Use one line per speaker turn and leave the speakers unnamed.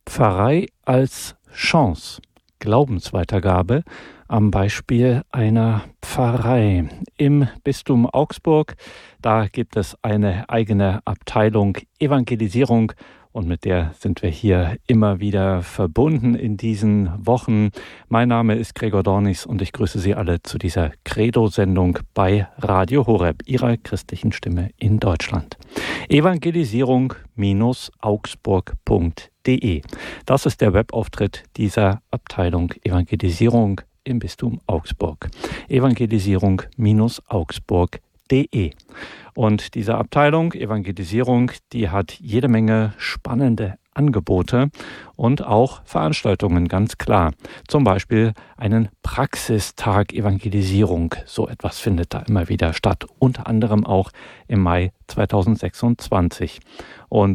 Pfarrei als Chance. Glaubensweitergabe am Beispiel einer Pfarrei. Im Bistum Augsburg, da gibt es eine eigene Abteilung Evangelisierung und mit der sind wir hier immer wieder verbunden in diesen Wochen. Mein Name ist Gregor Dornis und ich grüße Sie alle zu dieser Credo-Sendung bei Radio Horeb, Ihrer christlichen Stimme in Deutschland. Evangelisierung-augsburg.de. Das ist der Webauftritt dieser Abteilung Evangelisierung im Bistum Augsburg. Evangelisierung-augsburg.de. Und diese Abteilung Evangelisierung, die hat jede Menge spannende Angebote und auch Veranstaltungen, ganz klar. Zum Beispiel einen Praxistag Evangelisierung. So etwas findet da immer wieder statt, unter anderem auch im Mai 2026. Und